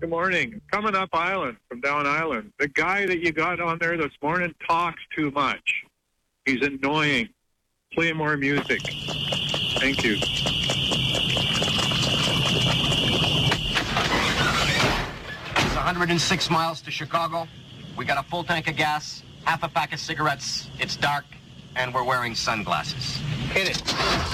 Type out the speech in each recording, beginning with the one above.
Good morning. Coming up Island from down Island. The guy that you got on there this morning talks too much. He's annoying. Play more music. Thank you. It's 106 miles to Chicago. We got a full tank of gas, half a pack of cigarettes. It's dark, and we're wearing sunglasses. Hit it.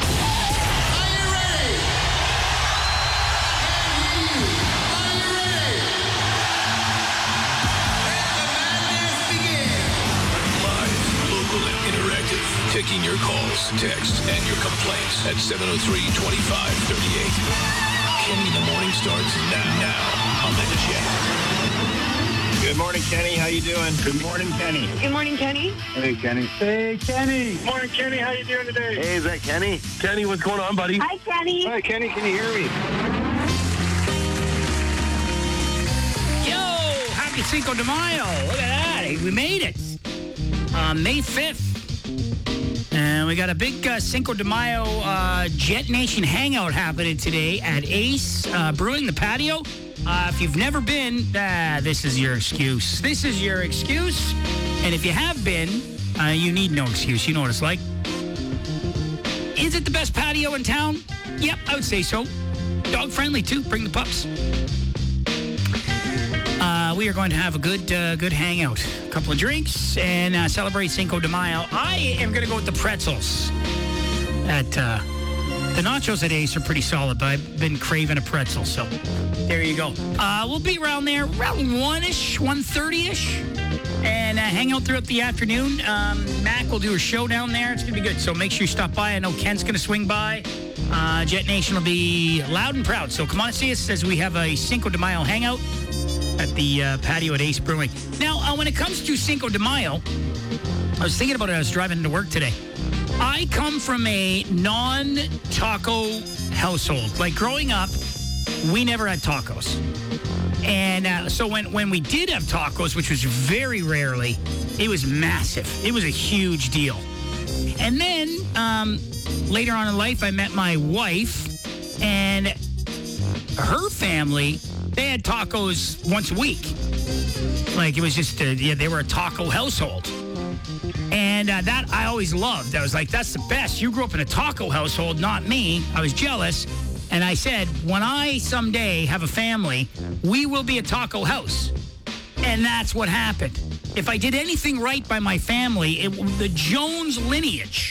Taking your calls, texts, and your complaints at 703-2538. Kenny, the morning starts now on the Jet. Good morning, Kenny. How you doing? Good morning, Kenny. Good morning, Kenny. Hey, Kenny. Hey, Kenny. Good morning, Kenny. How you doing today? Hey, is that Kenny? Kenny, what's going on, buddy? Hi, Kenny. Hi, Kenny. Can you hear me? Yo, happy Cinco de Mayo. Look at that. We made it. May 5th. And we got a big Cinco de Mayo Jet Nation hangout happening today at Ace Brewing, the patio. If you've never been, this is your excuse. This is your excuse. And if you have been, you need no excuse. You know what it's like. Is it the best patio in town? Yep, I would say so. Dog friendly, too. Bring the pups. We are going to have a good hangout. A couple of drinks and celebrate Cinco de Mayo. I am going to go with the pretzels. The nachos at Ace are pretty solid, but I've been craving a pretzel, so there you go. We'll be around there, around 1-ish, 1:30-ish, and hang out throughout the afternoon. Mac will do a show down there. It's going to be good, so make sure you stop by. I know Ken's going to swing by. Jet Nation will be loud and proud, so come on and see us as we have a Cinco de Mayo hangout at the patio at Ace Brewing. Now, when it comes to Cinco de Mayo, I was thinking about it. I was driving to work today. I come from a non-taco household. Like, growing up, we never had tacos. And so when we did have tacos, which was very rarely, it was massive. It was a huge deal. And then later on in life, I met my wife, and her family, they had tacos once a week. Like, it was just, they were a taco household. And that I always loved. I was like, that's the best. You grew up in a taco household, not me. I was jealous. And I said, when I someday have a family, we will be a taco house. And that's what happened. If I did anything right by my family, the Jones lineage,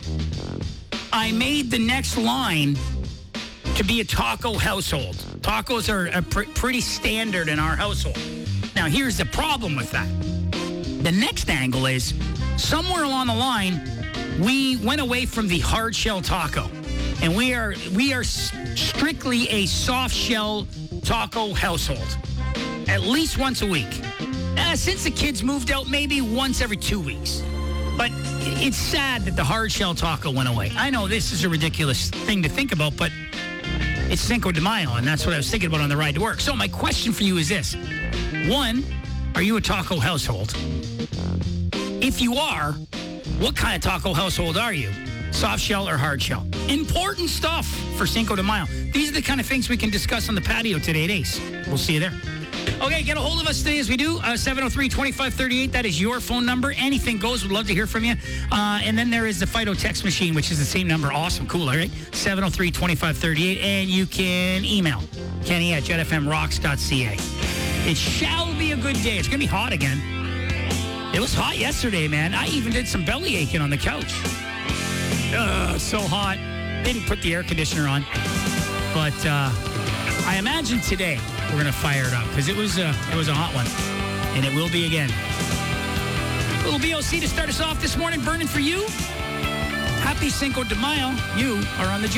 I made the next line to be a taco household. Tacos are pretty standard in our household. Now, here's the problem with that. The next angle is, somewhere along the line, we went away from the hard shell taco. And we are strictly a soft shell taco household. At least once a week. Since the kids moved out, maybe once every 2 weeks. But it's sad that the hard shell taco went away. I know this is a ridiculous thing to think about, but it's Cinco de Mayo, and that's what I was thinking about on the ride to work. So my question for you is this. One, are you a taco household? If you are, what kind of taco household are you? Soft shell or hard shell? Important stuff for Cinco de Mayo. These are the kind of things we can discuss on the patio today at Ace. We'll see you there. Okay, get a hold of us today as we do. 703-2538. That is your phone number. Anything goes. We'd love to hear from you. And then there is the Fido text machine, which is the same number. Awesome. Cool. All right. 703-2538. And you can email Kenny at jetfmrocks.ca. It shall be a good day. It's going to be hot again. It was hot yesterday, man. I even did some belly aching on the couch. So hot. Didn't put the air conditioner on. But I imagine today we're going to fire it up because it was a hot one. And it will be again. A little BOC to start us off this morning. Burning for you. Happy Cinco de Mayo. You are on the